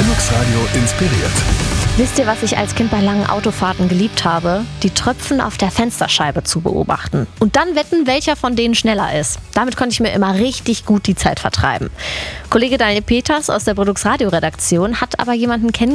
Linux Radio inspiriert. Wisst ihr, was ich als Kind bei langen Autofahrten geliebt habe? Die Tröpfen auf der Fensterscheibe zu beobachten. Und dann wetten, welcher von denen schneller ist. Damit konnte ich mir immer richtig gut die Zeit vertreiben. Kollege Daniel Peters aus der Produx Radio Redaktion hat aber jemanden kennengelernt,